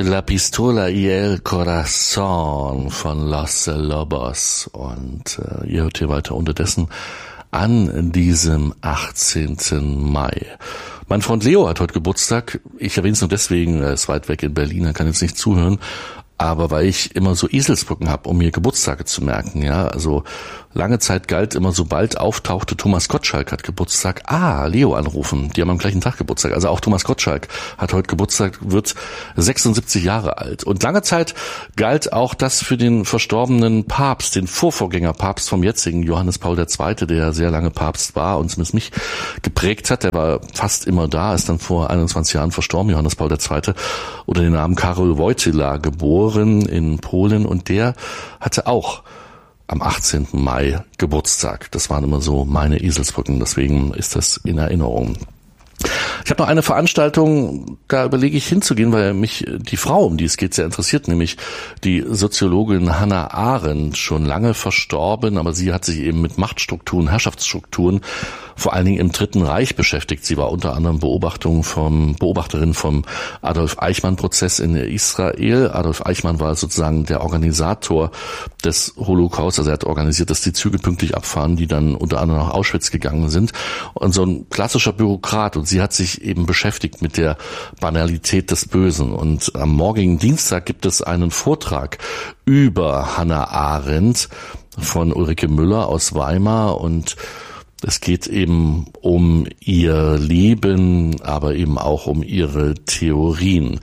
La Pistola y el Corazón von Los Lobos. Und ihr hört hier weiter unterdessen an diesem 18. Mai. Mein Freund Leo hat heute Geburtstag. Ich erwähne es nur deswegen, er ist weit weg in Berlin, er kann jetzt nicht zuhören. Aber weil ich immer so Eselsbrücken habe, um mir Geburtstage zu merken, ja, also lange Zeit galt immer, sobald auftauchte, Thomas Gottschalk hat Geburtstag, Leo anrufen, die haben am gleichen Tag Geburtstag, also auch Thomas Gottschalk hat heute Geburtstag, wird 76 Jahre alt. Und lange Zeit galt auch das für den verstorbenen Papst, den Vorvorgängerpapst vom jetzigen, Johannes Paul II., der sehr lange Papst war und zumindest mich geprägt hat, der war fast immer da, ist dann vor 21 Jahren verstorben, Johannes Paul II., unter dem Namen Karol Wojtyła geboren in Polen, und der hatte auch am 18. Mai Geburtstag. Das waren immer so meine Eselsbrücken, deswegen ist das in Erinnerung. Ich habe noch eine Veranstaltung, da überlege ich hinzugehen, weil mich die Frau, um die es geht, sehr interessiert, nämlich die Soziologin Hannah Arendt, schon lange verstorben, aber sie hat sich eben mit Machtstrukturen, Herrschaftsstrukturen, vor allen Dingen im Dritten Reich beschäftigt. Sie war unter anderem Beobachterin vom Adolf-Eichmann-Prozess in Israel. Adolf Eichmann war sozusagen der Organisator des Holocaust, also er hat organisiert, dass die Züge pünktlich abfahren, die dann unter anderem nach Auschwitz gegangen sind. Und so ein klassischer Bürokrat, und sie hat sich eben beschäftigt mit der Banalität des Bösen. Und am morgigen Dienstag gibt es einen Vortrag über Hannah Arendt von Ulrike Müller aus Weimar, und es geht eben um ihr Leben, aber eben auch um ihre Theorien.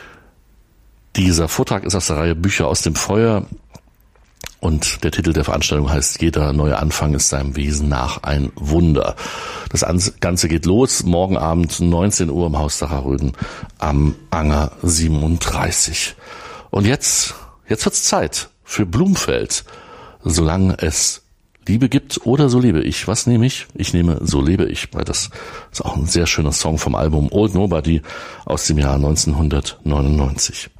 Dieser Vortrag ist aus der Reihe Bücher aus dem Feuer, und der Titel der Veranstaltung heißt Jeder neue Anfang ist seinem Wesen nach ein Wunder. Das Ganze geht los morgen Abend 19 Uhr im Haus Sacher-Röden am Anger 37. Und jetzt wird's Zeit für Blumfeld. Solange es Liebe gibt oder So lebe ich. Was nehme ich? Ich nehme So lebe ich, weil das ist auch ein sehr schöner Song vom Album Old Nobody aus dem Jahr 1999.